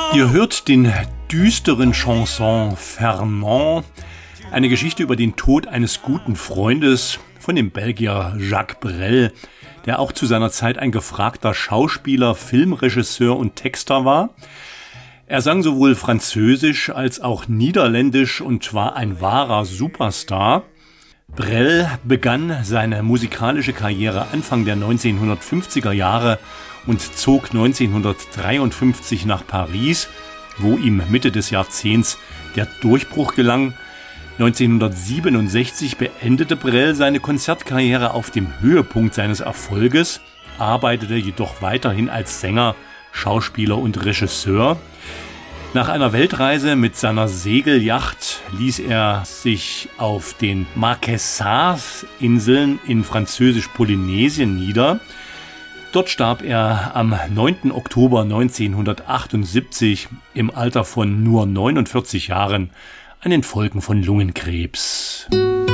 Ihr hört den düsteren Chanson Fernand, eine Geschichte über den Tod eines guten Freundes von dem Belgier Jacques Brel, der auch zu seiner Zeit ein gefragter Schauspieler, Filmregisseur und Texter war. Er sang sowohl Französisch als auch Niederländisch und war ein wahrer Superstar. Brel begann seine musikalische Karriere Anfang der 1950er Jahre und zog 1953 nach Paris, wo ihm Mitte des Jahrzehnts der Durchbruch gelang. 1967 beendete Brel seine Konzertkarriere auf dem Höhepunkt seines Erfolges, arbeitete jedoch weiterhin als Sänger, Schauspieler und Regisseur. Nach einer Weltreise mit seiner Segelyacht ließ er sich auf den Marquesas-Inseln in Französisch-Polynesien nieder. Dort starb er am 9. Oktober 1978 im Alter von nur 49 Jahren an den Folgen von Lungenkrebs.